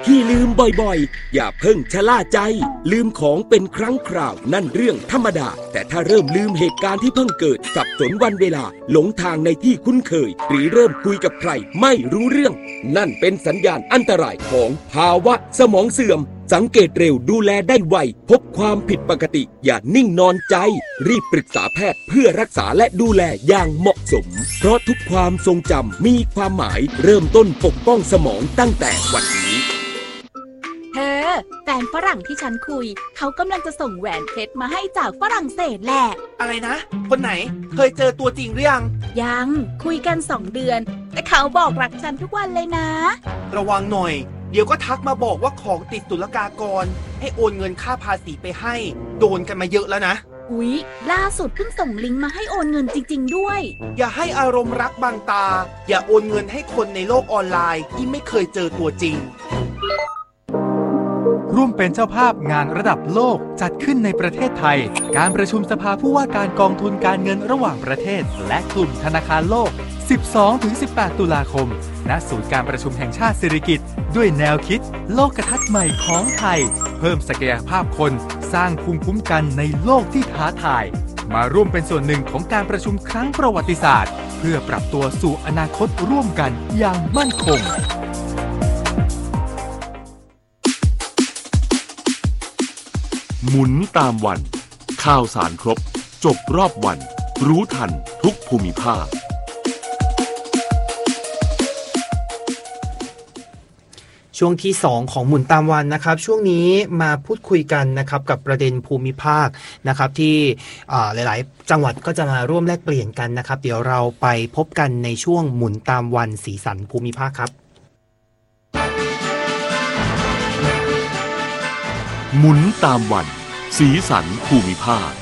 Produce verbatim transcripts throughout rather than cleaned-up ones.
ที่ลืมบ่อยๆอย่าเพิ่งชะล่าใจลืมของเป็นครั้งคราวนั่นเรื่องธรรมดาแต่ถ้าเริ่มลืมเหตุการณ์ที่เพิ่งเกิดสับสนวันเวลาหลงทางในที่คุ้นเคยหรือเริ่มคุยกับใครไม่รู้เรื่องนั่นเป็นสัญญาณอันตรายของภาวะสมองเสื่อมสังเกตเร็วดูแลได้ไวพบความผิดปกติอย่านิ่งนอนใจรีบปรึกษาแพทย์เพื่อรักษาและดูแลอย่างเหมาะสมเพราะทุกความทรงจำมีความหมายเริ่มต้นปกป้องสมองตั้งแต่วันนี้เธอแฟนฝรั่งที่ฉันคุยเขากำลังจะส่งแหวนเพชรมาให้จากฝรั่งเศสแหละอะไรนะคนไหนเคยเจอตัวจริงหรือยังยังคุยกันสองเดือนแต่เขาบอกรักฉันทุกวันเลยนะระวังหน่อยเดี๋ยวก็ทักมาบอกว่าของติดศุลกากรให้โอนเงินค่าภาษีไปให้โดนกันมาเยอะแล้วนะอุ๊ยล่าสุดเพิ่งส่งลิงก์มาให้โอนเงินจริงๆด้วยอย่าให้อารมณ์รักบังตาอย่าโอนเงินให้คนในโลกออนไลน์ที่ไม่เคยเจอตัวจริงร่วมเป็นเจ้าภาพงานระดับโลกจัดขึ้นในประเทศไทยการประชุมสภาผู้ว่าการกองทุนการเงินระหว่างประเทศและกลุ่มธนาคารโลก สิบสองถึงสิบแปด ตุลาคมณศูนย์การประชุมแห่งชาติสิริกิติ์ด้วยแนวคิดโลกทัศน์ใหม่ของไทยเพิ่มศักยภาพคนสร้างภูมิคุ้มกันในโลกที่ท้าทายมาร่วมเป็นส่วนหนึ่งของการประชุมครั้งประวัติศาสตร์เพื่อปรับตัวสู่อนาคตร่วมกันอย่างมั่นคงหมุนตามวันข่าวสารครบจบรอบวันรู้ทันทุกภูมิภาคช่วงที่สองของหมุนตามวันนะครับช่วงนี้มาพูดคุยกันนะครับกับประเด็นภูมิภาคนะครับที่หลายๆจังหวัดก็จะมาร่วมแลกเปลี่ยนกันนะครับเดี๋ยวเราไปพบกันในช่วงหมุนตามวันสีสันภูมิภาคครับหมุนตามวันสีสันภูมิภาค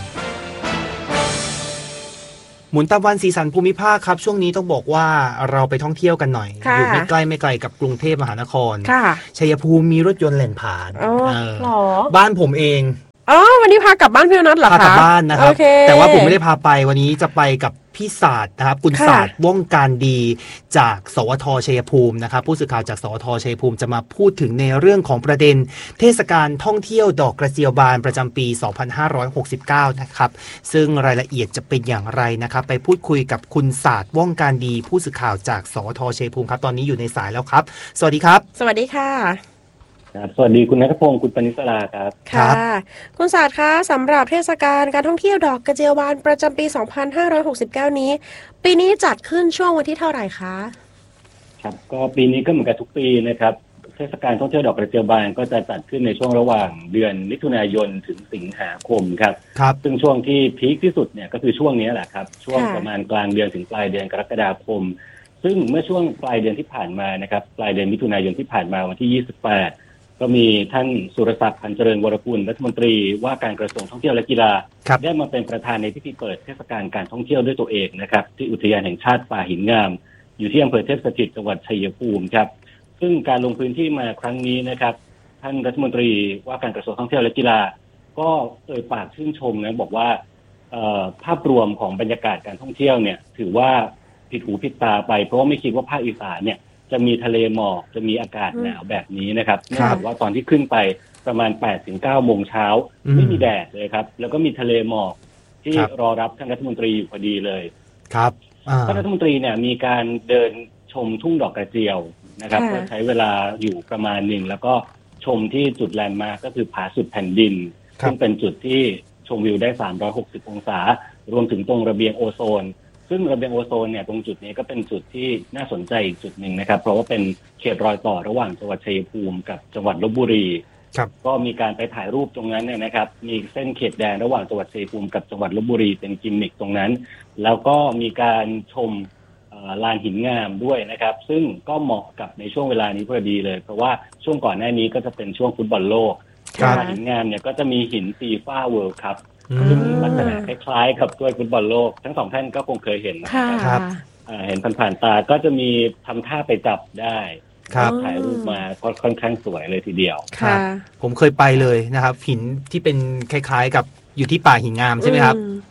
หมุนตามวันสีสันภูมิภาคครับช่วงนี้ต้องบอกว่าเราไปท่องเที่ยวกันหน่อยอยู่ไม่ใกล้ไม่ไกลกับกรุงเทพมหานครชัยภูมิมีรถยนต์แล่นผ่านบ้านผมเองอ๋อวันนี้พากลับบ้านพี่นัทเหรอคะพากลับบ้านนะครับแต่ว่าผมไม่ได้พาไปวันนี้จะไปกับพี่ศาสตร์นะครับคุณศาสตร์ว่องการดีจากสวทชัยภูมินะครับผู้สื่อข่าวจากสวทชัยภูมิจะมาพูดถึงในเรื่องของประเด็นเทศกาลท่องเที่ยวดอกกระเจียวบานประจำปี สองพันห้าร้อยหกสิบเก้า นะครับซึ่งรายละเอียดจะเป็นอย่างไรนะครับไปพูดคุยกับคุณศาสตร์ว่องการดีผู้สื่อข่าวจากสวทชัยภูมิครับตอนนี้อยู่ในสายแล้วครับสวัสดีครับสวัสดีค่ะครับสวัสดีคุณณัฐพงศ์คุณปณิสราครับค่ะคุณศาสตร์คะสำหรับเทศกาลการท่องเที่ยวดอกกระเจียวบานประจำปี สองพันห้าร้อยหกสิบเก้า นี้ปีนี้จัดขึ้นช่วงวันที่เท่าไหร่คะครับก็ปีนี้ก็เหมือนกับทุกปีนะครับเทศกาลท่องเที่ยวดอกกระเจียวบานก็จะจัดขึ้นในช่วงระหว่างเดือนมิถุนายนถึงสิงหาคมครับครับซึ่งช่วงที่พีคที่สุดเนี่ยก็คือช่วงนี้แหละครับช่วงประมาณกลางเดือนถึงปลายเดือนกรกฎาคมซึ่งเมื่อช่วงปลายเดือนที่ผ่านมานะครับปลายเดือนมิถุนายนที่ผ่านมาวันที่ยี่สิบแปดก็มีท่านสุรศักดิ์พันเจริญวรกุลรัฐมนตรีว่าการกระทรวงท่องเที่ยวและกีฬาได้มาเป็นประธานในพิธีเปิดเทศกาลการท่องเที่ยวด้วยตัวเองนะครับที่อุทยานแห่งชาติป่าหินงามอยู่ที่อำเภอเทพสถิตจังหวัดชัยภูมิครับซึ่งการลงพื้นที่มาครั้งนี้นะครับท่านรัฐมนตรีว่าการกระทรวงท่องเที่ยวและกีฬาก็เอ่ยปากชื่นชมนะบอกว่าภาพรวมของบรรยากาศการท่องเที่ยวเนี่ยถือว่าผิดหูผิดตาไปเพราะว่าไม่คิดว่าภาคอีสานเนี่ยจะมีทะเลหมอกจะมีอากาศหนาวแบบนี้นะครับเนื่องจากว่าตอนที่ขึ้นไปประมาณ แปดถึงเก้า โมงเช้าไม่มีแดดเลยครับแล้วก็มีทะเลหมอกที่รอรับท่านรัฐมนตรีอยู่พอดีเลยครับท่านรัฐมนตรีเนี่ยมีการเดินชมทุ่งดอกกระเจียวนะครับก็ใช้เวลาอยู่ประมาณหนึ่งแล้วก็ชมที่จุดแลนด์มาร์คก็คือผาสุดแผ่นดินซึ่งเป็นจุดที่ชมวิวได้สามร้อยหกสิบองศารวมถึงตรงระเบียงโอโซนซึ่งระเบียงโอโซนเนี่ยตรงจุดนี้ก็เป็นจุดที่น่าสนใจอีกจุดหนึ่งนะครับเพราะว่าเป็นเขตรอยต่อระหว่างจังหวัดชัยภูมิกับจังหวัดลพบุรีก็มีการไปถ่ายรูปตรงนั้นเนี่ยนะครับมีเส้นเขตแดนระหว่างจังหวัดชัยภูมิกับจังหวัดลพบุรีเป็นกิมมิคตรงนั้นแล้วก็มีการชมลานหินงามด้วยนะครับซึ่งก็เหมาะกับในช่วงเวลานี้พอดีเลยเพราะว่าช่วงก่อนหน้านี้ก็จะเป็นช่วงฟุตบอลโลกลานหินงามเนี่ยก็จะมีหินฟีฟ่าเวิลด์คัพซึ่งลักษณะคล้ายๆกับถ้วยฟุตบอลโลกทั้งสองท่านก็คงเคยเห็นนะครับเห็นผ่านๆตาก็จะมีทำท่าไปจับได้ถ่ายรูปมาค่อนข้างสวยเลยทีเดียวผมเคยไปเลยนะครับหินที่เป็นคล้ายๆกับอยู่ที่ป่าหินงามใช่ไหมครับ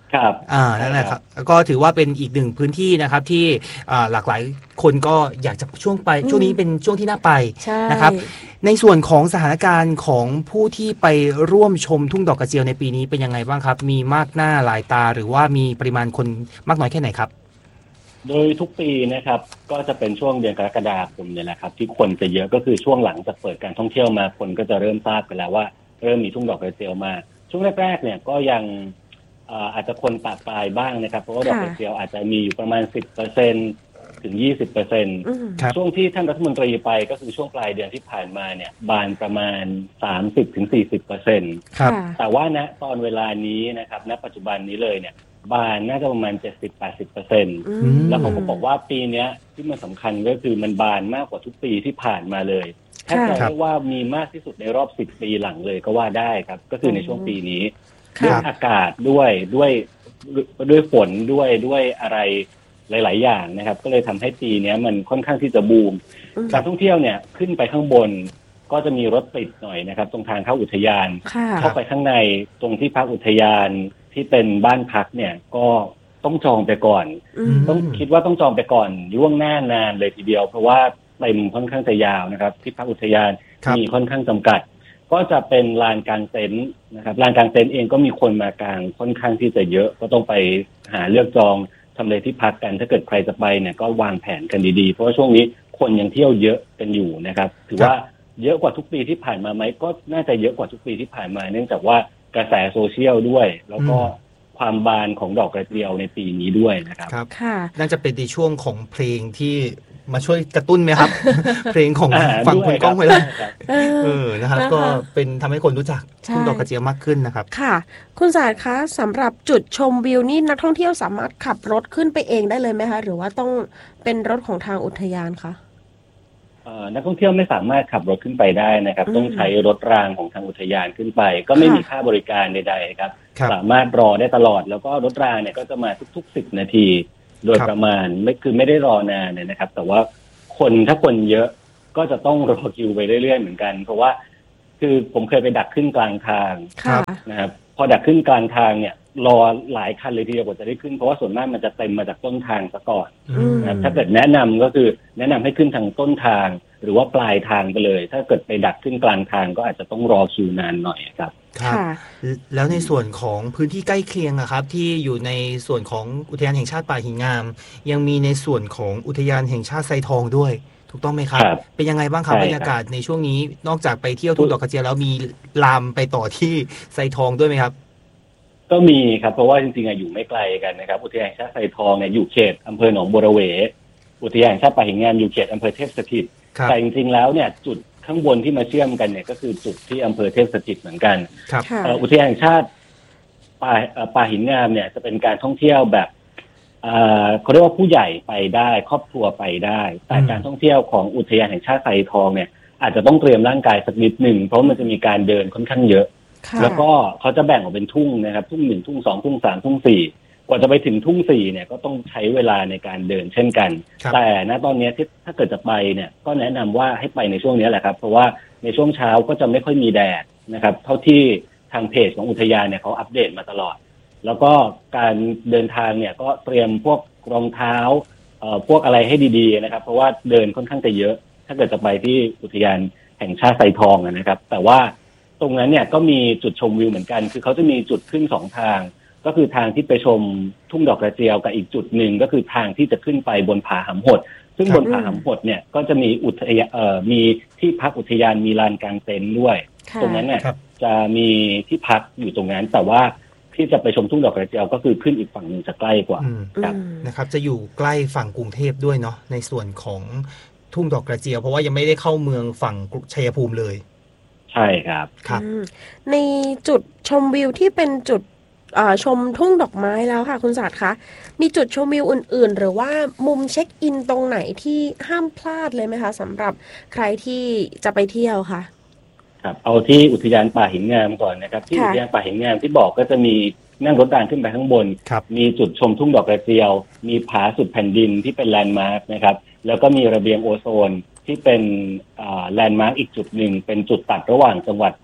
ครับอ่านั่นแหละครับก็ถือว่าเป็นอีกหนึ่งพื้นที่นะครับที่อ่าหลากหลายคนก็อยากจะช่วงไปช่วงนี้เป็นช่วงที่น่าไปนะครับในส่วนของสถานการณ์ของผู้ที่ไปร่วมชมทุ่งดอกกระเจียวในปีนี้เป็นยังไงบ้างครับมีมากหน้าหลายตาหรือว่ามีปริมาณคนมากน้อยแค่ไหนครับโดยทุกปีนะครับก็จะเป็นช่วงเดือนกรกฎาคมเนี่ยแหละครับที่คนจะเยอะก็คือช่วงหลังจากเปิดการท่องเที่ยวมาคนก็จะเริ่มทราบกันแล้วว่าเริ่มมีทุ่งดอกกระเจียวมาช่วงแรกๆเนี่ยก็ยังอาจจะคนปะปลายบ้างนะครับเพราะว่าดอกกระเจียวอาจจะมีอยู่ประมาณ สิบเปอร์เซ็นต์ ถึง ยี่สิบเปอร์เซ็นต์ ช่วงที่ท่านรัฐมนตรีไปก็คือช่วงปลายเดือนที่ผ่านมาเนี่ยบานประมาณ สามสิบถึงสี่สิบเปอร์เซ็นต์ครับแต่ว่าณตอนเวลานี้นะครับณปัจจุบันนี้เลยเนี่ยบานน่าจะประมาณ เจ็ดสิบถึงแปดสิบเปอร์เซ็นต์ แล้วเขาก็บอกว่าปีนี้ที่มันสำคัญก็คือมันบานมากกว่าทุกปีที่ผ่านมาเลยแทบจะเรียกว่ามีมากที่สุดในรอบสิบปีหลังเลยก็ว่าได้ครับก็คือในช่วงปีนี้ด้วยอากาศด้วยด้วยด้วยฝนด้วยด้วยอะไรหลายๆอย่างนะครับก็เลยทำให้ปีนี้มันค่อนข้างที่จะบูมการท่องเที่ยวเนี่ยขึ้นไปข้างบนก็จะมีรถติดหน่อยนะครับตรงทางเข้าอุทยานเข้าไปข้างในตรงที่พักอุทยานที่เป็นบ้านพักเนี่ยก็ต้องจองไปก่อนต้องคิดว่าต้องจองไปก่อนล่วงหน้านานเลยทีเดียวเพราะว่าเต็มค่อนข้างจะยาวนะครับที่พักอุทยานมีค่อนข้างจำกัดก็จะเป็นลานกลางเต็นท์นะครับลานกลางเต็นท์เองก็มีคนมากางค่อนข้างที่จะเยอะก็ต้องไปหาเลือกจองทำเลที่พักกันถ้าเกิดใครจะไปเนี่ยก็วางแผนกันดีๆเพราะว่าช่วงนี้คนยังเที่ยวเยอะกันอยู่นะครับถือว่าเยอะกว่าทุกปีที่ผ่านมาไหมก็น่าจะเยอะกว่าทุกปีที่ผ่านมาเนื่องจากว่ากระแสโซเชียลด้วยแล้วก็ความบานของดอกกระเจียวในปีนี้ด้วยนะครับครับน่าจะเป็นในช่วงของเพลงที่มาช่วยกระตุ้นไหมครับ เพลงของฝั่งคุณก้องไว้แล้วเออนะครับก็เป็นทำให้คนรู้จักทุ่งดอกกระเจียวมากขึ้นนะครับค่ะคุณศาสตร์คะสำหรับจุดชมวิวนี่นักท่องเที่ยวสามารถขับรถขึ้นไปเองได้เลยไหมคะหรือว่าต้องเป็นรถของทางอุทยานคะนักท่องเที่ยวไม่สามารถขับรถขึ้นไปได้นะครับต้องใช้รถรางของทางอุทยานขึ้นไปก็ไม่มีค่าบริการใดๆครับสามารถรอได้ตลอดแล้วก็รถรางเนี่ยก็จะมาทุกๆสิบนาทีโดยประมาณไม่คือไม่ได้รอนานเนี่ยนะครับแต่ว่าคนถ้าคนเยอะก็จะต้องรอคิวไปเรื่อยๆเหมือนกันเพราะว่าคือผมเคยไปดักขึ้นกลางทางนะครับพอดักขึ้นกลางทางเนี่ยรอหลายคันเลยทีเดียวกว่าจะได้ขึ้นเพราะว่าส่วนมากมันจะเต็มมาจากต้นทางซะก่อนนะครับถ้าเกิดแนะนำก็คือแนะนำให้ขึ้นทางต้นทางหรือว่าปลายทางไปเลยถ้าเกิดไปดักขึ้นกลางทางก็อาจจะต้องรอคิวนานหน่อยครับครับแล้วในส่วนของพื้นที่ใกล้เคียงนะครับที่อยู่ในส่วนของอุทยานแห่งชาติป่าหินงามยังมีในส่วนของอุทยานแห่งชาติไซทองด้วยถูกต้องไหมครับเป็นยังไงบ้างครับบรรยากาศในช่วงนี้นอกจากไปเที่ยวทุ่งดอกกระเจียวแล้วมีลามไปต่อที่ไซทองด้วยไหมครับก็มีครับเพราะว่าจริงๆอยู่ไม่ไกลกันนะครับอุทยานแห่งชาติไซทองเนี่ยอยู่เขตอำเภอหนองบัวระเวอุทยานแห่งชาติป่าหินงามอยู่เขตอำเภอเทพสถิตแต่จริงๆแล้วเนี่ยจุดข้างบนที่มาเชื่อมกันเนี่ยก็คือจุดที่อำเภอเทพสถิตเหมือนกันอุทยานแห่งชาติป่าป่าหินงามเนี่ยจะเป็นการท่องเที่ยวแบบเขาเรียกว่าผู้ใหญ่ไปได้ครอบครัวไปได้แต่การท่องเที่ยวของอุทยานแห่งชาติไซทองเนี่ยอาจจะต้องเตรียมร่างกายสักนิดหนึ่งเพราะมันจะมีการเดินค่อนข้างเยอะแล้วก็เขาจะแบ่งออกเป็นทุ่งนะครับทุ่งหนึ่งทุ่งสองทุ่งสามทุ่งสี่กว่าจะไปถึงทุ่งสี่เนี่ยก็ต้องใช้เวลาในการเดินเช่นกันแต่ณตอนนี้ที่ถ้าเกิดจะไปเนี่ยก็แนะนำว่าให้ไปในช่วงนี้แหละครับเพราะว่าในช่วงเช้าก็จะไม่ค่อยมีแดดนะครับเท่าที่ทางเพจของอุทยานเนี่ยเขาอัปเดตมาตลอดแล้วก็การเดินทางเนี่ยก็เตรียมพวกรองเท้าเอ่อพวกอะไรให้ดีๆนะครับเพราะว่าเดินค่อนข้างจะเยอะถ้าเกิดจะไปที่อุทยานแห่งชาติไซทองนะครับแต่ว่าตรงนั้นเนี่ยก็มีจุดชมวิวเหมือนกันคือเขาจะมีจุดขึ้นสองทางก็คือทางที่ไปชมทุ่งดอกกระเจียวกับอีกจุดหนึ่งก็คือทางที่จะขึ้นไปบนผาหำหดซึ่งบนผาหำหดเนี่ยก็จะมีอุทยานเอ่อมีที่พักอุทยานมีลานกลางเต็นท์ด้วยตรงนั้นเนี่ยจะมีที่พักอยู่ตรงนั้นแต่ว่าที่จะไปชมทุ่งดอกกระเจียวก็คือขึ้นอีกฝั่งนึงจะใกล้กว่าครับนะครับจะอยู่ใกล้ฝั่งกรุงเทพด้วยเนาะในส่วนของทุ่งดอกกระเจียวเพราะว่ายังไม่ได้เข้าเมืองฝั่งชัยภูมิเลยใช่ครับครับในจุดชมวิวที่เป็นจุดชมทุ่งดอกไม้แล้วค่ะคุณศาสตร์คะมีจุดชมวิวอื่นๆหรือว่ามุมเช็คอินตรงไหนที่ห้ามพลาดเลยไหมคะสำหรับใครที่จะไปเที่ยวค่ะครับเอาที่อุทยานป่าหินงามก่อนนะครับที่อุทยานป่าหินงามที่บอกก็จะมีนั่งรถรางขึ้นไปข้างบนมีจุดชมทุ่งดอกกระเจียวมีผาสุดแผ่นดินที่เป็นแลนด์มาร์คนะครับแล้วก็มีระเบียงโอโซนที่เป็นแลนด์มาร์คอีกจุดหนึ่งเป็นจุดตัดระหว่างจังหวัด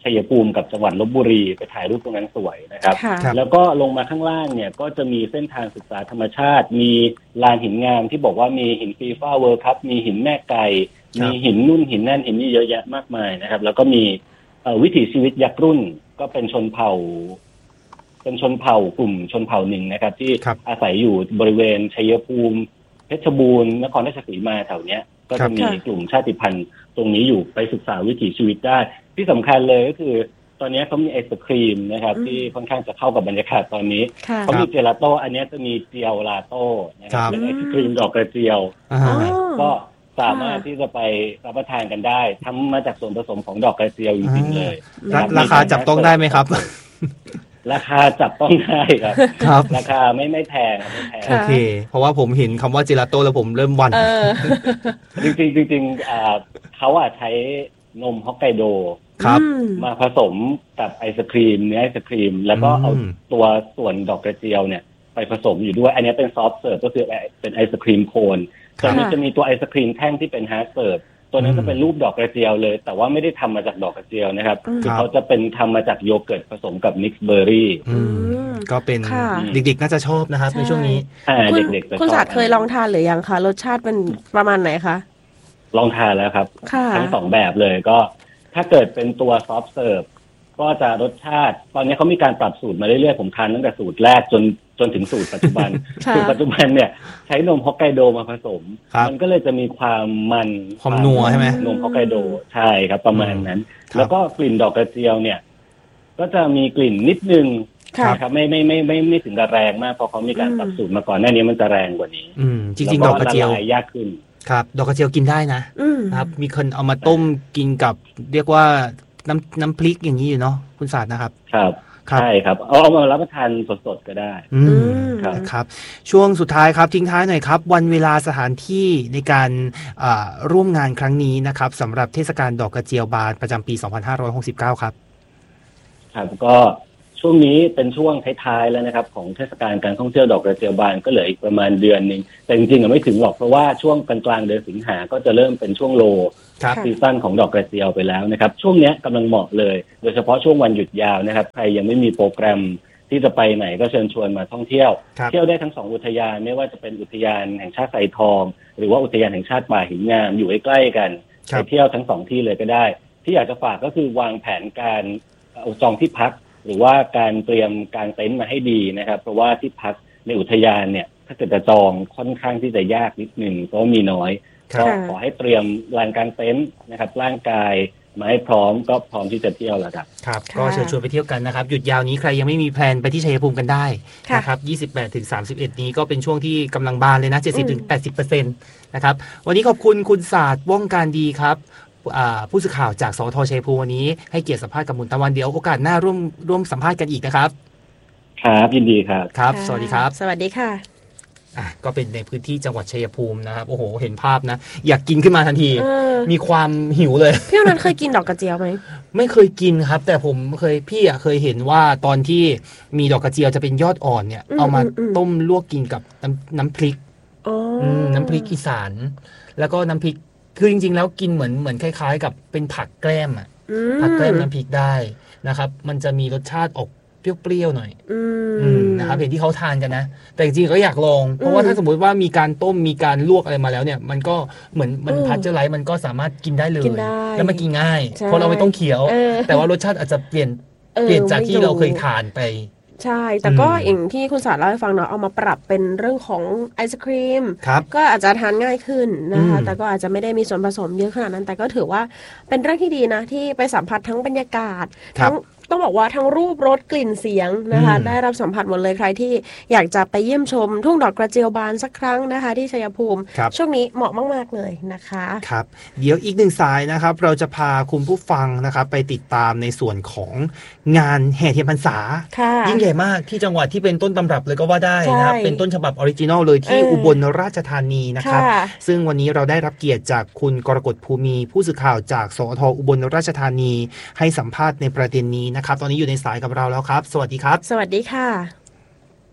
ชัยภูมิกับจังหวัดลพบุรีไปถ่ายรูปตรงนั้นสวยนะครับแล้วก็ลงมาข้างล่างเนี่ยก็จะมีเส้นทางศึกษาธรรมชาติมีลานหินงามที่บอกว่ามีหินฟีฟ่าเวิลด์คัพมีหินแม่ไก่มีหินนุ่นหินนั่นหินนี่เยอะแยะมากมายนะครับแล้วก็มีวิถีชีวิตยักษ์รุ่นก็เป็นชนเผ่าเป็นชนเผ่ากลุ่มชนเผ่าหนึ่งนะครับที่อาศัยอยู่บริเวณชัยภูมิเพชรบูรณ์นครราชสีมาแถวเนี้ยก็จะมีกลุ่มชาติพันธุ์ตรงนี้อยู่ไปศึกษาวิถีชีวิตได้ที่สำคัญเลยก็คือตอนนี้เขามีไอศครีมนะครับที่ค่อนข้างจะเข้ากับบรรยากาศตอนนี้เขามีเจลาโต้อันนี้จะมีเจียวลาโต้นะครับเป็นไอศครีมดอกกระเจียวก็สามารถที่จะไปรับประทานกันได้ทำมาจากส่วนผสมของดอกกระเจียวจริงๆเลยราคาจับต้องได้ไหมครับราคาจับต้องได้ครับครับราคาไม่ไม่แพงไม่แพงโอเคเพราะว่าผมเห็นคำว่าเจลาโต้แล้วผมเริ่มวันจริงๆจริงๆเขาอ่ะใช้นมฮอกไกโดมาผสมกับไอศครีมเนื้อไอศครีมแล้วก็เอาตัวส่วนดอกกระเจียวเนี่ยไปผสมอยู่ด้วยอันนี้เป็นซอฟต์เสิร์ฟก็คือเป็นไอศครีมโคนตอนนี้จะมีตัวไอศครีมแท่งที่เป็นฮาร์ดเสิร์ฟตัวนั้นจะเป็นรูปดอกกระเจียวเลยแต่ว่าไม่ได้ทำมาจากดอกกระเจียวนะครับคือเขาจะเป็นทำมาจากโยเกิร์ตผสมกับมิกซ์เบอร์รี่ก็เป็นเด็กๆน่าจะชอบนะครับในช่วงนี้เด็กๆคุณศาสตร์เคยลองทานหรือยังคะรสชาติเป็นประมาณไหนคะลองทานแล้วครับทั้งสองแบบเลยก็ถ้าเกิดเป็นตัวซอฟต์เสิร์ฟก็จะรสชาติตอนนี้เขามีการปรับสูตรมาเรื่อยๆผมทานตั้งแต่สูตรแรกจนจนถึงสูตรปัจจุบันสูตรปัจจุบันเนี่ยใช้นมฮอกไกโดมาผสมมันก็เลยจะมีความมันความนัวใช่ไหมนมฮอกไกโดใช่ครับประมาณนั้นแล้วก็กลิ่นดอกกระเจียวเนี่ยก็จะมีกลิ่นนิดนึงครับไม่ไม่ไม่ไม่ไม่ถึงกับแรงมากเพราะเขามีการปรับสูตรมาก่อนหน้านี้มันจะแรงกว่านี้จริงๆดอกกระเจียวยากขึ้นครับดอกกระเจียวกินได้นะครับมีคนเอามาต้มกินกับเรียกว่าน้ำน้ำพริกอย่างนี้อยู่เนาะคุณศาสตร์นะครับครับใช่ครับเอาเอามารับประทานสดๆก็ได้อืมครับครับช่วงสุดท้ายครับทิ้งท้ายหน่อยครับวันเวลาสถานที่ในการร่วมงานครั้งนี้นะครับสำหรับเทศกาลดอกกระเจียวบานประจำปีสองพันห้าร้อยหกสิบเก้าครับครับก็ช่วงนี้เป็นช่วงท้ายๆแล้วนะครับของเทศกาลการท่องเที่ยวดอกกระเจียวบานก็เหลืออีกประมาณเดือนนึงแต่จริงๆไม่ถึงหรอกเพราะว่าช่วงกลางๆเดือนสิงหาก็จะเริ่มเป็นช่วงโลซีซั่นของดอกกระเจียวไปแล้วนะครับช่วงนี้กำลังเหมาะเลยโดยเฉพาะช่วงวันหยุดยาวนะครับใครยังไม่มีโปรแกรมที่จะไปไหนก็เชิญชวนมาท่องเที่ยวเที่ยวได้ทั้งสองอุทยานไม่ว่าจะเป็นอุทยานแห่งชาติไซทองหรือว่าอุทยานแห่งชาติป่าหินงามอยู่ใกล้ๆกันไปเที่ยวทั้งสองที่เลยก็ได้ที่อยากจะฝากก็คือวางแผนการจองที่พักหรือว่าการเตรียมการเต็นท์มาให้ดีนะครับเพราะว่าที่พักในอุทยานเนี่ยถ้าเกิดจะจองค่อนข้างที่จะยากนิดนึงเพราะมีน้อยก็ขอให้เตรียมลานกางเต็นท์นะครับร่างกายมาให้พร้อมก็พร้อมที่จะเที่ยวแล้วครับครับก็เชิญชวนไปเที่ยวกันนะครับหยุดยาวนี้ใครยังไม่มีแพลนไปที่ชัยภูมิกันได้นะครับ ยี่สิบแปดถึงสามสิบเอ็ด นี้ก็เป็นช่วงที่กำลังบานเลยนะ เจ็ดสิบถึงแปดสิบเปอร์เซ็นต์ นะครับวันนี้ขอบคุณคุณศาสตร์ว่องการดีครับผู้สื่อข่าวจากสวทชัยภูมิวันนี้ให้เกียรติสัมภาษณ์กับมุนตะวันเดี๋ยวโอกาสหน้าร่วมร่วมสัมภาษณ์กันอีกนะครับครับยินดีครับครับสวัสดีครับสวัสดีค่ะอ่ะก็เป็นในพื้นที่จังหวัดชัยภูมินะครับโอ้โหเห็นภาพนะอยากกินขึ้นมาทันทีมีความหิวเลยพี่นั้นเคยกินดอกกระเจียวไหมไม่เคยกินครับแต่ผมเคยพี่อ่ะเคยเห็นว่าตอนที่มีดอกกระเจียวจะเป็นยอดอ่อนเนี่ยเอามาต้มลวกกินกับน้ำน้ำพริกน้ำพริกอีสานแล้วก็น้ำพริกคือจริงๆแล้วกินเหมือนเหมือนคล้ายๆกับเป็นผักแกล้มอ่ะผักแกล้มน้ำพริกได้นะครับมันจะมีรสชาติออกเปรี้ยวๆหน่อยนะครับเห็นที่เขาทานกันนะแต่จริงๆก็อยากลองเพราะว่าถ้าสมมติว่ามีการต้มมีการลวกอะไรมาแล้วเนี่ยมันก็เหมือนมันพัชเจอร์ไลท์มันก็สามารถกินได้เลยแล้วมันกินง่ายเพราะเราไม่ต้องเคี้ยวแต่ว่ารสชาติอาจจะเปลี่ยนเปลี่ยนจากที่เราเคยทานไปใช่แต่ก็อย่างที่คุณศาสตร์เล่าให้ฟังเนาะเอามาปรับเป็นเรื่องของไอศครีมก็อาจจะทานง่ายขึ้นนะคะแต่ก็อาจจะไม่ได้มีส่วนผสมเยอะขนาดนั้นแต่ก็ถือว่าเป็นเรื่องที่ดีนะที่ไปสัมผัสทั้งบรรยากาศทั้งต้องบอกว่าทั้งรูปรสกลิ่นเสียงนะคะได้รับสัมผัสหมดเลยใครที่อยากจะไปเยี่ยมชมทุ่งดอกกระเจียวบานสักครั้งนะคะที่ชัยภูมิช่วงนี้เหมาะมากๆเลยนะคะครับเดี๋ยวอีกหนึ่งสายนะครับเราจะพาคุณผู้ฟังนะครับไปติดตามในส่วนของงานแห่เทียนพรรษายิ่งใหญ่มากที่จังหวัดที่เป็นต้นตำรับเลยก็ว่าได้นะครับเป็นต้นฉบับออริจินอลเลยที่อุบลราชธานีนะครับซึ่งวันนี้เราได้รับเกียรติจากคุณกรกฎภูมิผู้สื่อข่าวจากสวทอุบลราชธานีให้สัมภาษณ์ในประเด็นนี้นะครับตอนนี้อยู่ในสายกับเราแล้วครับสวัสดีครับสวัสดีค่ะ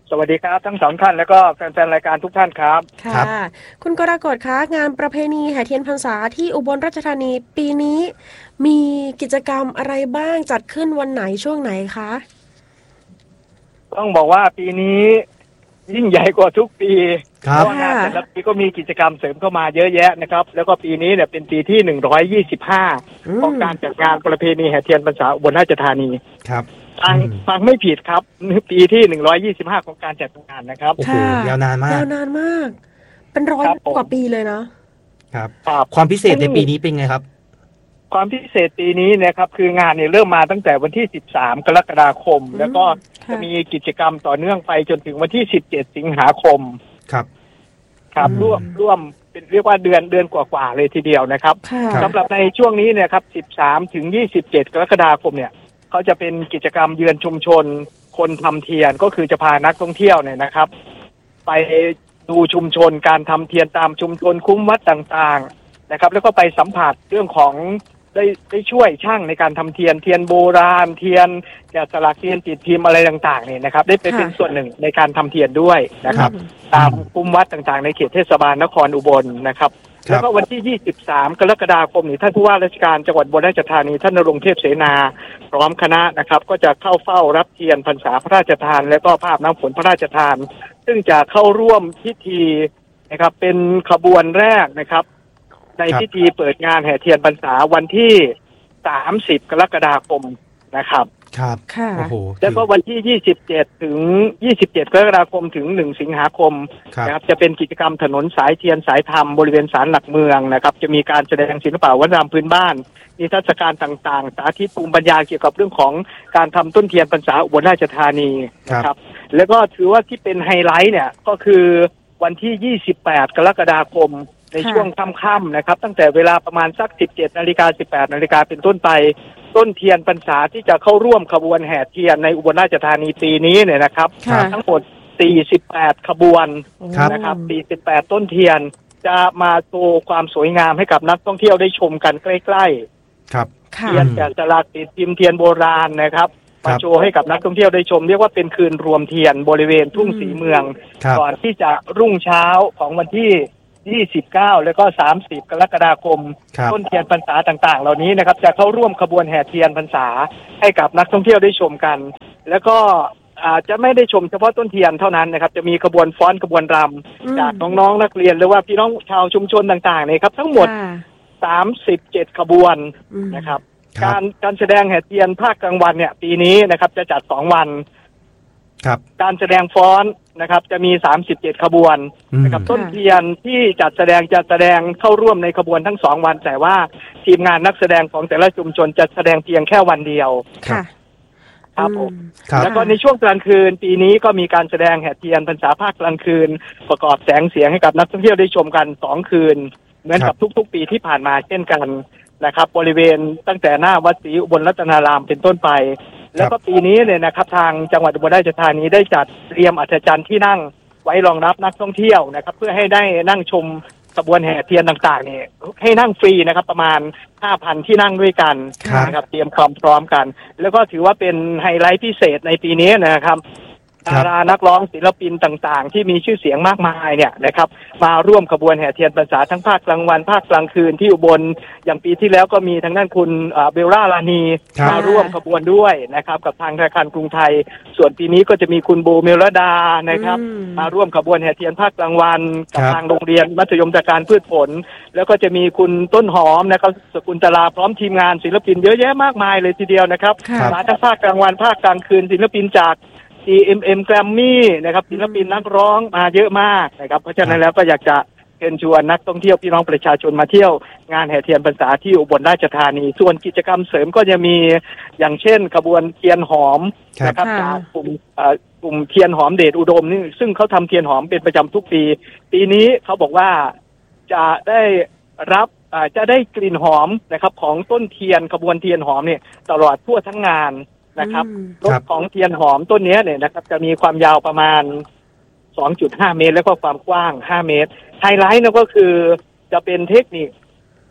สวัสดีครับทั้งสองท่านแล้วก็แฟนๆรายการทุกท่านครับค่ะคุณกรกฎคะงานประเพณีแห่เทียนพรรษาที่อุบลราชธานีปีนี้มีกิจกรรมอะไรบ้างจัดขึ้นวันไหนช่วงไหนคะต้องบอกว่าปีนี้ยิ่งใหญ่กว่าทุกปีเพราะงานแต่ละปีก็มีกิจกรรมเสริมเข้ามาเยอะแยะนะครับแล้วก็ปีนี้เนี่ยเป็นปีที่หนึ่งร้อยยี่สิบห้าของการจัดงานประเพณีแห่เทียนพรรษาอุบลราชธานีครับฟังฟังไม่ผิดครับปีที่หนึ่งร้อยยี่สิบห้าของการจัดงานนะครับโอ้โหยาวนานมากยาวนานมากเป็นร้อยกว่าปีเลยนะครับความพิเศษในปีนี้เป็นไงครับความพิเศษปีนี้นะครับคืองานเนี่ยเริ่มมาตั้งแต่วันที่สิบสามกรกฎาคมแล้วก็จะมีกิจกรรมต่อเนื่องไปจนถึงวันที่สิบเจ็ดสิงหาคมครับครับร่วมร่วมเป็นเรียกว่าเดือนเดือนกว่าๆเลยทีเดียวนะครับสำหรับในช่วงนี้เนี่ยครับสิบสามถึงยี่สิบเจ็ดกรกฎาคมเนี่ยเขาจะเป็นกิจกรรมเยือนชุมชนคนทำเทียนก็คือจะพานักท่องเที่ยวเนี่ยนะครับไปดูชุมชนการทำเทียนตามชุมชนคุ้มวัดต่างๆนะครับแล้วก็ไปสัมผัสเรื่องของได้ได้ช่วยช่างในการทำเทียนเทียนโบราณเทียนแกะสลักเทียนติดพิมพ์อะไรต่างๆเนี่ยนะครับได้ไปเป็นส่วนหนึ่งในการทำเทียนด้วยนะครับตามคุ้มวัดต่างๆในเขตเทศบาลนครอุบลนะครับแล้วก็วันที่ยี่สิบสามกรกฎาคมนี้ท่านผู้ว่าราชการจังหวัดอุบลราชธานีท่านณรงค์เทพเสนาพร้อมคณะนะครับก็จะเข้าเฝ้ารับเทียนพรรษาพระราชทานและก็ภาพน้ำฝนพระราชทานซึ่งจะเข้าร่วมพิธีนะครับเป็นขบวนแรกนะครับในพิธีเปิดงานแห่เทียนพรรษาวันที่สามสิบกรกฎาคมนะครับครับค่ะโอ้โหแล้วก็วันที่ยี่สิบเจ็ดถึงยี่สิบเจ็ดกรกฎาคมถึงหนึ่งสิงหาคมนะครับจะเป็นกิจกรรมถนนสายเทียนสายธรรมบริเวณศาลหลักเมืองนะครับจะมีการแสดงศิลปะวัฒนธรรมพื้นบ้านนิทรรศการต่างๆสาธิตภูมิปัญญาเกี่ยวกับเรื่องของการทำต้นเทียนพรรษาอุบลราชธานีนะครับแล้วก็ถือว่าที่เป็นไฮไลท์เนี่ยก็คือวันที่ยี่สิบแปดกรกฎาคมในช่วงค่ำๆนะครับตั้งแต่เวลาประมาณสักสิบเจ็ดนาฬิกาสิบแปดนาฬิกาเป็นต้นไปต้นเทียนพรรษาที่จะเข้าร่วมขบวนแห่เทียนในอุบลราชธานีปีนี้เนี่ยนะครับทั้งหมดสี่สิบแปดขบวนนะครับสี่สิบแปดต้นเทียนจะมาโชว์ความสวยงามให้กับนักท่องเที่ยวได้ชมกันใกล้ๆครับเทียนแกะสลักติดพิมพ์เทียนโบราณนะครับมาโชว์ให้กับนักท่องเที่ยวได้ชมเรียกว่าเป็นคืนรวมเทียนบริเวณทุ่งศรีเมืองก่อนที่จะรุ่งเช้าของวันที่ยี่สิบเก้าแล้วก็สามสิบกรกฎาคมต้นเทียนพรรษาต่างๆเหล่านี้นะครับจะเข้าร่วมขบวนแห่เทียนพรรษาให้กับนักท่องเที่ยวได้ชมกันแล้วก็อาจจะไม่ได้ชมเฉพาะต้นเทียนเท่านั้นนะครับจะมีขบวนฟ้อนขบวนรำจากน้องๆนักเรียนหรือว่าพี่น้องชาวชุมชนต่างๆเนี่ยครับทั้งหมดสามสิบเจ็ดขบวนนะครับการการแสดงแห่เทียนภาคกลางวันเนี่ยปีนี้นะครับจะจัดสองวันการแสดงฟ้อนนะครับจะมีสามสิบเจ็ดขบวนนะครับต้นเทียนที่จัดแสดงจะแสดงเข้าร่วมในขบวนทั้งสองวันแต่ว่าทีมงานนักแสดงของแต่ละชุมชนจะแสดงเพียงแค่วันเดียวค่ะครับผมแล้วก็ในช่วงกลางคืนปีนี้ก็มีการแสดงแห่เทียนพรรษาภาคกลางคืนประกอบแสงเสียงให้กับนักท่องเที่ยวได้ชมกันสองคืนเหมือนกับทุกๆปีที่ผ่านมาเช่นกันนะครับบริเวณตั้งแต่หน้าวัดศรีอุบลรัตนารามเป็นต้นไปแล้วก็ปีนี้เนี่ยนะครับทางจังหวัดอุบลราชธานีได้จัดเตรียมอัศจรรย์ที่นั่งไว้รองรับนักท่องเที่ยวนะครับเพื่อให้ได้นั่งชมขบวนแห่เทียนต่างๆเนี่ยให้นั่งฟรีนะครับประมาณ ห้าพัน ที่นั่งด้วยกันนะครับเตรียมความพร้อมกันแล้วก็ถือว่าเป็นไฮไลท์พิเศษในปีนี้นะครับดารานักร้องศิลปินต่างๆที่มีชื่อเสียงมากมายเนี่ยนะครับมาร่วมขบวนแห่เทียนพรรษาทั้งภาคกลางวันภาคกลางคืนที่อุบลอย่างปีที่แล้วก็มีทางด้านคุณเบลล่าลานีมาร่วมขบวนด้วยนะครับกับทางธนาคารกรุงไทยส่วนปีนี้ก็จะมีคุณโบเมลดานะครับมาร่วมขบวนแห่เทียนภาคกลางวันกับทางโรงเรียนมัธยมตะการพืชผลแล้วก็จะมีคุณต้นหอมนะครับสกุลตลาพร้อมทีมงานศิลปินเยอะแยะมากมายเลยทีเดียวนะครับมาทั้งภาคกลางวันภาคกลางคืนศิลปินจากซี เอ็ม เอ็ม Grammy นะครับศิลปินนักร้องมาเยอะมากนะครับเพราะฉะนั้นแล้วก็อยากจะเชิญชวนนักท่องเที่ยวพี่น้องประชาชนมาเที่ยวงานแห่เทียนพรรษาที่อุบลราชธานีส่วนกิจกรรมเสริมก็จะมีอย่างเช่นขบวนเทียนหอมนะครับจากกลุ่มกลุ่มเทียนหอมเดชอุดมนี่ซึ่งเขาทำเทียนหอมเป็นประจำทุกปีปีนี้เขาบอกว่าจะได้รับจะได้กลิ่นหอมนะครับของต้นเทียนขบวนเทียนหอมเนี่ยตลอดทั่วทั้งงานนะครับรถของเทียนหอมต้นนี้เนี่ยนะครับจะมีความยาวประมาณ สองจุดห้า เมตรแล้วก็ความกว้างห้าเมตรไฮไลท์นั่นก็คือจะเป็นเทคนิค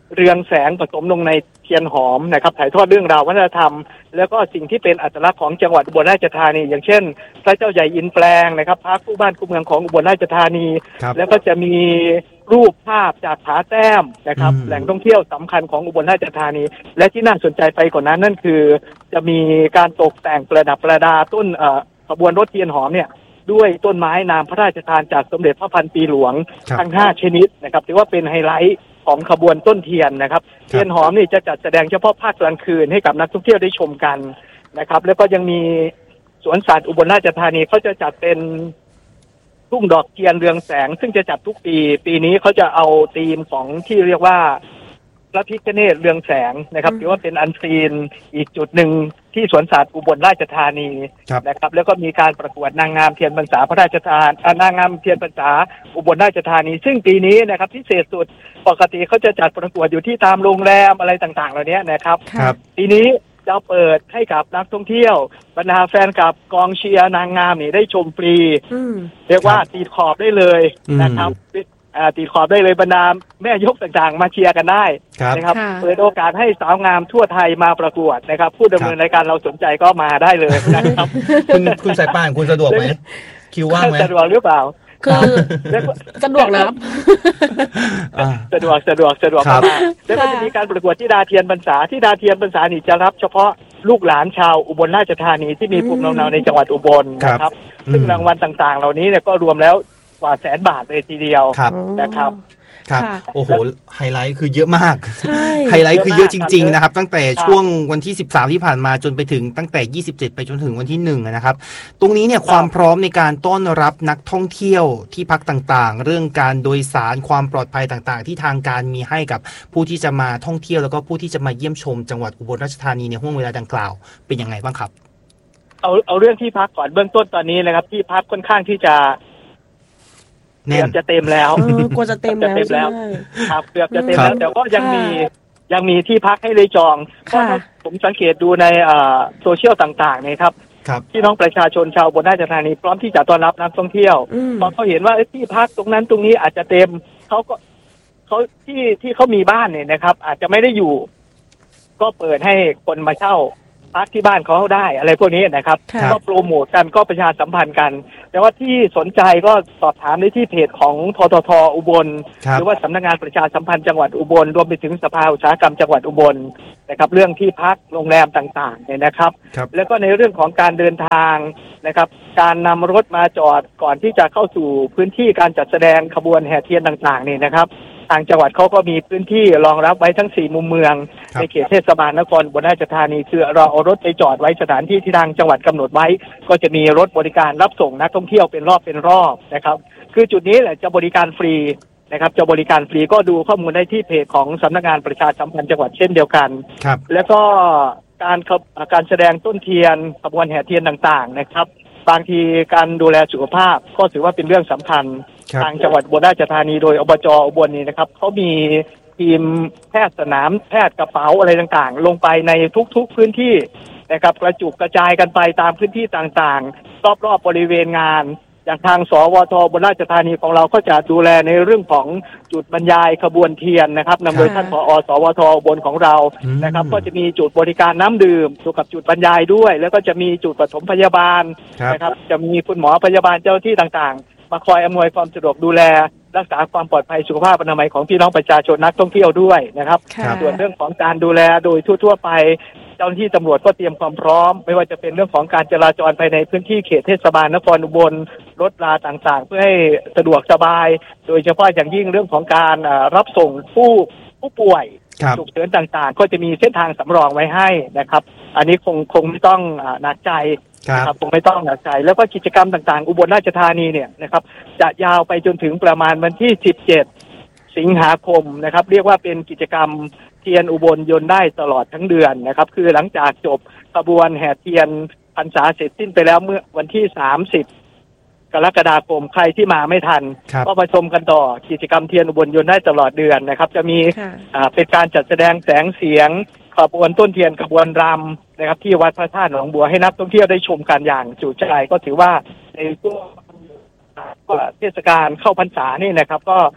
เรืองแสงผสมลงในเทียนหอมนะครับถ่ายทอดเรื่องราววัฒนธรรมแล้วก็สิ่งที่เป็นอัตลักษณ์ของจังหวัดอุบลราชธานีอย่างเช่นพระเจ้าใหญ่อินแปลงนะครับพระคู่บ้านคู่เมืองของอุบลราชธานีแล้วก็จะมีรูปภาพจากผาแต้มนะครับแหล่งท่องเที่ยวสำคัญของอุบลราชธานีและที่น่าสนใจไปกว่านั้นนั่นคือจะมีการตกแต่งประดับประดาต้นเอ่อขบวนรถเทียนหอมเนี่ยด้วยต้นไม้นามพระราชทานจากสมเด็จพระพันปีหลวงทั้งห้าชนิดนะครับถือว่าเป็นไฮไลท์ของขบวนต้นเทียนนะครับเทียนหอมนี่จะจัดแสดงเฉพาะภาคกลางคืนให้กับนักท่องเที่ยวได้ชมกันนะครับแล้วก็ยังมีสวนสัตว์อุบลราชธานีเขาจะจัดเป็นทุ่งดอกเทียนเรืองแสงซึ่งจะจัดทุกปีปีนี้เขาจะเอาธีมของที่เรียกว่าพระพิฆเนศเรืองแสงนะครับถือว่าเป็นอันซีนอีกจุดหนึ่งที่สวนสัตว์อุบลราชธานีนะครับแล้วก็มีการประกวดนางงามเทียนพรรษาพระราชทานนางงามเทียนพรรษาอุบลราชธานีซึ่งปีนี้นะครับพิเศษสุดปกติเขาจะจัดประกวดอยู่ที่ตามโรงแรมอะไรต่างๆเหล่านี้นะครับปีนี้จะเปิดให้กับนักท่องเที่ยวบรรดาแฟนกับกองเชียร์นางงามนี่ได้ชมฟรีเรียกว่าตีขอบได้เลยนะครับตีขอบได้เลยบรรดาแม่ยกต่างๆมาเชียร์กันได้นะครับเปิดโอกาสให้สาวงามทั่วไทยมาประกวดนะครับผู้ดำเนินรายการเราสนใจก็มาได้เลยนะครับคุณคุณสายป่านคุณสะดวกไหมคิวว่างไหมสะดวกหรือเปล่าคือสะดวกนะสะดวกสะดวกสะดวกมากแล้วก็จะมีการประกวดที่ดาเทียนพรรษาที่ดาเทียนพรรษานี่จะรับเฉพาะลูกหลานชาวอุบลราชธานีที่มีภูมิลำเนาในจังหวัดอุบลนะครับซึ่งรางวัลต่างๆเหล่านี้เนี่ยก็รวมแล้วกว่าแสนบาทเลยทีเดียวนะครับครับโอ้โหไฮไลท์คือเยอะมากไฮไลท์คือเยอะจริงๆนะครับตั้งแต่ช่วงวันที่สิบสามที่ผ่านมาจนไปถึงตั้งแต่ยี่สิบเจ็ดไปจนถึงวันที่หนึ่งนะครับตรงนี้เนี่ยความพร้อมในการต้อนรับนักท่องเที่ยวที่พักต่างๆเรื่องการโดยสารความปลอดภัยต่างๆที่ทางการมีให้กับผู้ที่จะมาท่องเที่ยวแล้วก็ผู้ที่จะมาเยี่ยมชมจังหวัดอุบลราชธานีในห่วงเวลาดังกล่าวเป็นยังไงบ้างครับเอาเอาเรื่องที่พักก่อนเบื้องต้นตอนนี้นะครับที่พักค่อนข้างที่จะเกือบจะเต็มแล้วกว่าจะเต็มแล้วครับเกือบจะเต็มแล้วแต่ก็ยังมียังมีที่พักให้เลยจองเพราะผมสังเกตดูในโซเชียลต่างๆเนี่ยครับที่น้องประชาชนชาวอุบลราชธานีพร้อมที่จะต้อนรับนักท่องเที่ยวพอเขาเห็นว่าที่พักตรงนั้นตรงนี้อาจจะเต็มเขาก็เขาที่ที่เขามีบ้านเนี่ยนะครับอาจจะไม่ได้อยู่ก็เปิดให้คนมาเช่าพักที่บ้านเขาได้อะไรพวกนี้นะครับก็โปรโมทกันก็ประชาสัมพันธ์กันแต่ว่าที่สนใจก็สอบถามได้ที่เพจของททท.อุบลหรือว่าสำนักงานประชาสัมพันธ์จังหวัดอุบลรวมไปถึงสภาอุตสาหกรรมจังหวัดอุบลนะครับเรื่องที่พักโรงแรมต่างๆเนี่ยนะครับแล้วก็ในเรื่องของการเดินทางนะครับการนำรถมาจอดก่อนที่จะเข้าสู่พื้นที่การจัดแสดงขบวนแห่เทียนต่างๆนี่นะครับทางจังหวัดเขาก็มีพื้นที่รองรับไว้ทั้งสี่มุมเมืองในเขตเทศบาลนครอุบลราชธานีคือเราเอารถไปจอดไว้สถานที่ที่ทางจังหวัดกำหนดไว้ก็จะมีรถบริการรับส่งนักท่องเที่ยวเป็นรอบเป็นรอบนะครับคือจุดนี้แหละจะบริการฟรีนะครับจะบริการฟรีก็ดูข้อมูลได้ที่เพจของสำนักงานประชาสัมพันธ์จังหวัดเช่นเดียวกันครับแล้วก็การการแสดงต้นเทียนขบวนแห่เทียนต่างๆนะครับบางทีการดูแลสุขภาพก็ถือว่าเป็นเรื่องสำคัญทางจังหวัดอุบลราชธานีโดยอบจ.อุบลนี่นะครับเขามีทีมแพทย์สนามแพทย์กระเป๋าอะไรต่างๆลงไปในทุกๆพื้นที่นะครับกระจุกกระจายกันไปตามพื้นที่ต่างๆรอบๆบริเวณงานอย่างทางสวท.อุบลราชธานีของเราก็จะดูแลในเรื่องของจุดบรรยายขบวนเทียนนะครับนำโดยท่านผอ.สวท.อุบลของเรานะครับก็จะมีจุดบริการน้ำดื่มอยู่กับจุดบรรยายด้วยแล้วก็จะมีจุดปฐมพยาบาลนะครับจะมีคุณหมอพยาบาลเจ้าที่ต่างๆมาคอยอำนวยความสะดวกดูแลรักษาความปลอดภัยสุขภาพอนามัยของพี่น้องประชาชนนักท่องเที่ยวด้วยนะครับส่วนเรื่องของการดูแลโดยทั่วๆไปเจ้าหน้าที่ตำรวจก็เตรียมความพร้อมไม่ว่าจะเป็นเรื่องของการจราจรภายในพื้นที่เขตเทศบาลนครอุบลรถราต่างๆเพื่อให้สะดวกสบายโดยเฉพาะอย่างยิ่งเรื่องของการรับส่งผู้ผู้ป่วยฉุกเฉินต่างๆก็จะมีเส้นทางสำรองไว้ให้นะครับอันนี้คงคงไม่ต้องหนักใจครับคงไม่ต้องหนักใจแล้วก็กิจกรรมต่างๆอุบลราชธานีเนี่ยนะครับจะยาวไปจนถึงประมาณวันที่สิบเจ็ดสิงหาคมนะครับเรียกว่าเป็นกิจกรรมเทียนอุบลยนต์ได้ตลอดทั้งเดือนนะครับคือหลังจากจบขบวนแห่เทียนพรรษาเสร็จสิ้นไปแล้วเมื่อวันที่สามสิบกรกฎาคมใครที่มาไม่ทันก็มาชมกันต่อกิจกรรมเทียนอุบลยนต์ได้ตลอดเดือนนะครับจะมีอ่าเป็นการจัดแสดงแสงเสียงขบวนต้นเทียนขบวนรำนะครับที่วัดพระธาตุหนองบัวให้นักท่องเที่ยวได้ชมกันอย่างจุใจก็ถือว่าในช่วงเทศกาลเข้าพรรษานี่นะครับก็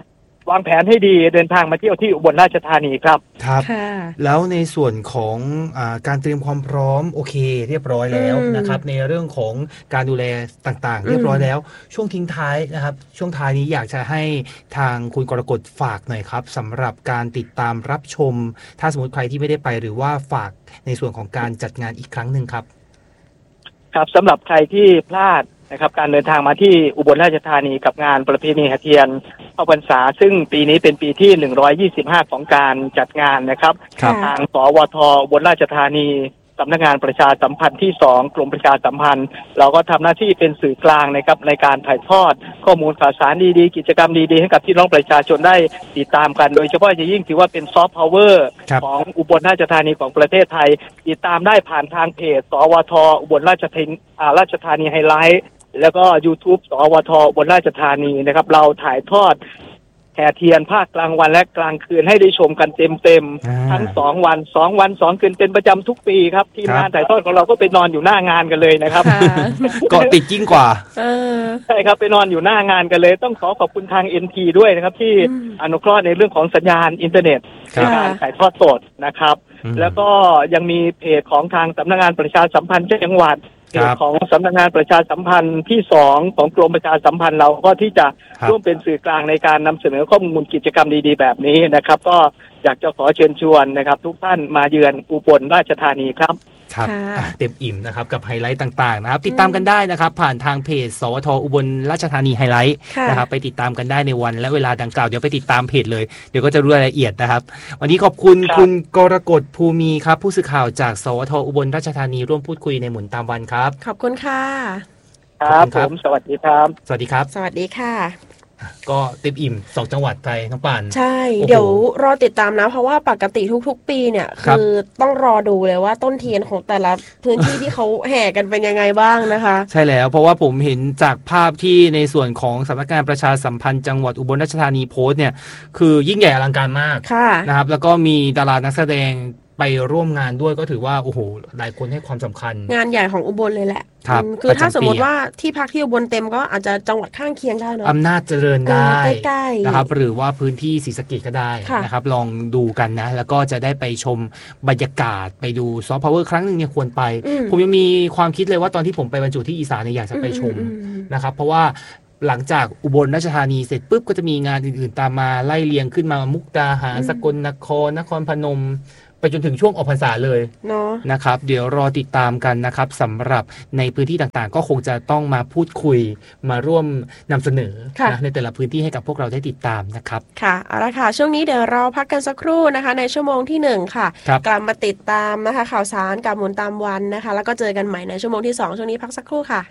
วางแผนให้ดีเดินทางมาเที่ยวที่อุบลราชธานีครับครับแล้วในส่วนของอาการเตรียมความพร้อมโอเคเรียบร้อยแล้วนะครับในเรื่องของการดูแลต่างๆเรียบร้อยแล้วช่วงทิ้งท้ายนะครับช่วงท้ายนี้อยากจะให้ทางคุณกรกฎฝากหน่อยครับสำหรับการติดตามรับชมถ้าสมมติใครที่ไม่ได้ไปหรือว่าฝากในส่วนของการจัดงานอีกครั้งหนึ่งครับครับสำหรับใครที่พลาดนะครับการเดินทางมาที่อุบลราชธานีกับงานประเพณีแห่เทียนเข้าพรรษาซึ่งปีนี้เป็นปีที่หนึ่งร้อยยี่สิบห้าของการจัดงานนะครับทางสวทอุบลราชธานีสำนักงานประชาสัมพันธ์ที่สองกรมประชาสัมพันธ์เราก็ทำหน้าที่เป็นสื่อกลางนะครับในการถ่ายทอดข้อมูลข่าวสารดีๆกิจกรรมดีๆให้กับพี่น้องประชาชนได้ติดตามกันโดยเฉพาะอย่างยิ่งถือว่าเป็นซอฟต์พาวเวอร์ของอุบลราชธานีของประเทศไทยติดตามได้ผ่านทางเพจสวทอุบลราชธานีราชธานีไฮไลท์แล้วก็ YouTube สวทอุบลราชธานีนะครับเราถ่ายทอดแห่เทียนภาคกลางวันและกลางคืนให้ได้ชมกันเต็มๆทั้งสองวันสองวันสองคืนเป็นประจำทุกปีครับทีมงานถ่ายทอดของเราก็ไปนอนอยู่หน้างานกันเลยนะครับก็ติดยิ่งกว่าใช่ครับไปนอนอยู่หน้างานกันเลยต้องขอขอบคุณทาง เอ็น ที ด้วยนะครับที่อนุเคราะห์ในเรื่องของสัญญาณอินเทอร์เน็ตในการถ่ายทอดสดนะครับแล้วก็ยังมีเพจของทางสำนักงานประชาสัมพันธ์จังหวัดเพจของสำนักงานประชาสัมพันธ์ที่สองของกรมประชาสัมพันธ์เราก็ที่จะร่วมเป็นสื่อกลางในการนำเสนอข้อมูลกิจกรรมดีๆแบบนี้นะครับก็อยากจะขอเชิญชวนนะครับทุกท่านมาเยือนอุบลราชธานีครับครับเต็มอิ่มนะครับกับไฮไลท์ต่างๆนะครับติดตามกันได้นะครับผ่านทางเพจสวทอุบลราชธานีไฮไลท์นะครับไปติดตามกันได้ในวันและเวลาดังกล่าวเดี๋ยวไปติดตามเพจเลยเดี๋ยวก็จะรู้รายละเอียดนะครับวันนี้ขอบคุณคุณกรกฎภูมีครับผู้สื่อข่าวจากสวทอุบลราชธานีร่วมพูดคุยในหมุนตามวันครับขอบคุณค่ะครับผมสวัสดีครับสวัสดีครับสวัสดีค่ะก็เต็มอิ่มสองจังหวัดไปน้องป่านใช่เดี๋ยวรอติดตามนะเพราะว่าปกติทุกๆปีเนี่ยคือต้องรอดูเลยว่าต้นเทียนของแต่ละพื้นที่ที่เขาแห่กันเป็นยังไงบ้างนะคะใช่แล้วเพราะว่าผมเห็นจากภาพที่ในส่วนของสำนักงานประชาสัมพันธ์จังหวัดอุบลราชธานีโพสต์เนี่ยคือยิ่งใหญ่อลังการมากนะครับแล้วก็มีดารานักแสดงไปร่วมงานด้วยก็ถือว่าโอ้โหหลายคนให้ความสำคัญงานใหญ่ของอุบลเลยแหละคือถ้าสมมติว่าที่พักที่อุบลเต็มก็อาจจะจังหวัดข้างเคียงได้เนาะอำนาจเจริญได้นะครับหรือว่าพื้นที่ศรีสะเกษก็ได้นะครับลองดูกันนะแล้วก็จะได้ไปชมบรรยากาศไปดูซอฟต์พาวเวอร์ครั้งหนึ่งเนี่ยควรไปผมยังมีความคิดเลยว่าตอนที่ผมไปบรรจุที่อีสานเนี่ยอยากจะไปชมนะครับเพราะว่าหลังจากอุบลราชธานีเสร็จปุ๊บก็จะมีงานอื่นๆตามมาไล่เรียงขึ้นมามุกดาหารสกลนครนครพนมไปจนถึงช่วงออกพรรษาเลยเนาะนะครับเดี๋ยวรอติดตามกันนะครับสำหรับในพื้นที่ต่างๆก็คงจะต้องมาพูดคุยมาร่วมนำเสนอนะในแต่ละพื้นที่ให้กับพวกเราได้ติดตามนะครับค่ะเอาละค่ะช่วงนี้เดี๋ยวเราพักกันสักครู่นะคะในชั่วโมงที่หนึ่งค่ะกลับมาติดตามนะคะข่าวสารกับหมุนตามวันนะคะแล้วก็เจอกันใหม่ในชั่วโมงที่สองช่วงนี้พักสักครู่ค่ะ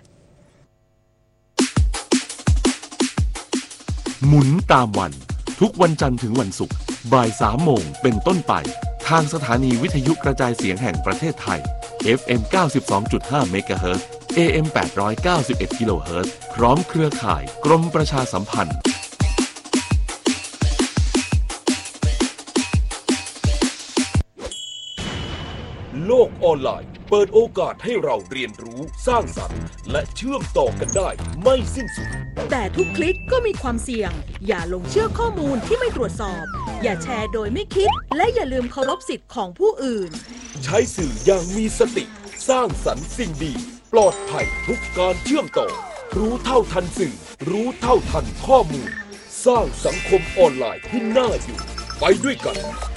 หมุนตามวันทุกวันจันทร์ถึงวันศุกร์บ่ายสามโมงเป็นต้นไปทางสถานีวิทยุกระจายเสียงแห่งประเทศไทย เอฟ เอ็ม เก้าสิบสองจุดห้า เมกะเฮิรตซ์ เอ เอ็ม แปดร้อยเก้าสิบเอ็ด กิโลเฮิรตซ์พร้อมเครือข่ายกรมประชาสัมพันธ์โลกออนไลน์เปิดโอกาสให้เราเรียนรู้สร้างสรรค์และเชื่อมต่อกันได้ไม่สิ้นสุดแต่ทุกคลิกก็มีความเสี่ยงอย่าลงเชื่อข้อมูลที่ไม่ตรวจสอบอย่าแชร์โดยไม่คิดและอย่าลืมเคารพสิทธิ์ของผู้อื่นใช้สื่ออย่างมีสติสร้างสรรค์สิ่งดีปลอดภัยทุกการเชื่อมต่อรู้เท่าทันสื่อรู้เท่าทันข้อมูลสร้างสังคมออนไลน์ที่น่าอยู่ไปด้วยกัน